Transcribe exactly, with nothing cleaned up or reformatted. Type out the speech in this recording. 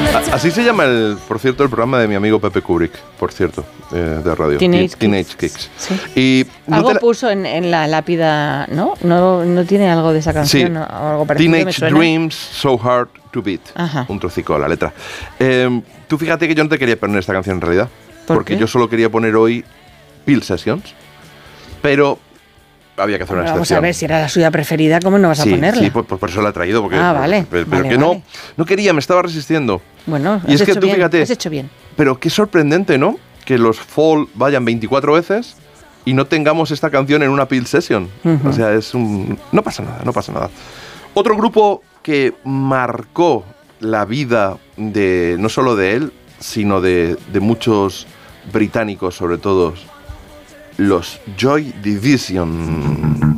A- Así se llama, el, por cierto, el programa de mi amigo Pepe Kubrick, por cierto, eh, de radio. Teenage, Teenage Kicks. Kicks. Sí. Y no Algo te la- puso en, en la lápida, ¿no? ¿no? No tiene algo de esa canción, Sí. ¿no? O algo parecido, me Teenage suena. Dreams So Hard to Beat. Ajá. Un trocico de la letra. Eh, tú fíjate que yo no te quería poner esta canción en realidad. ¿Por porque qué? yo solo quería poner hoy Peel Sessions. Pero había que hacer una Pero vamos excepción. a ver, si era la suya preferida, ¿cómo no vas sí, a ponerla? Sí, pues, pues por eso la he traído. Porque, Ah, vale, Pero, pero vale, que no, vale. no quería, me estaba resistiendo. Bueno, Y has es que hecho tú bien, fíjate, has hecho bien. pero qué sorprendente, ¿no? Que los Fall vayan veinticuatro veces y no tengamos esta canción en una Peel Session. Ujú. O sea, es un... No pasa nada, no pasa nada. Otro grupo que marcó la vida de no solo de él, sino de, de muchos británicos, sobre todo, los Joy Division.